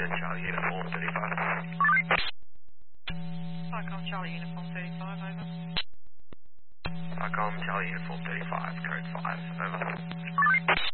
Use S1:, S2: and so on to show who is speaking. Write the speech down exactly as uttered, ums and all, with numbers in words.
S1: Houston, Charlie Uniform thirty-five.
S2: Icon Charlie Uniform thirty-five, over.
S1: Icon Charlie Uniform thirty-five, code five, over.